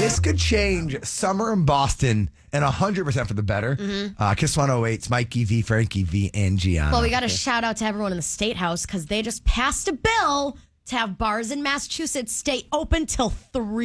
This could change summer in Boston and 100% for the better. Kiss 108's Mikey V, Frankie V, and Gianna. Well, we got to shout out to everyone in the State House because they just passed a bill to have bars in Massachusetts stay open till 3